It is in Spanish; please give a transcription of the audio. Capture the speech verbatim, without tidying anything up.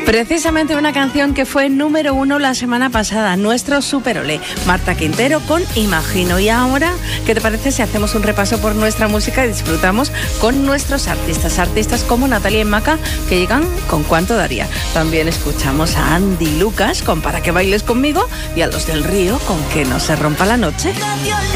Precisamente una canción que fue número uno la semana pasada, nuestro Super Olé, Marta Quintero con Imagino. Y ahora, ¿qué te parece si hacemos un repaso por nuestra música y disfrutamos con nuestros artistas? Artistas como Natalia y Maca, que llegan con Cuánto Daría. También escuchamos a Andy Lucas con Para que bailes conmigo y a Los del Río con Que no se rompa la noche.